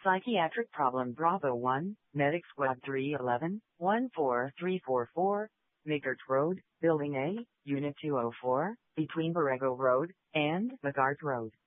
Psychiatric problem Bravo 1, Medic Squad 311, 14344, Makert Road, Building A, Unit 204, between Borrego Road and McGart Road.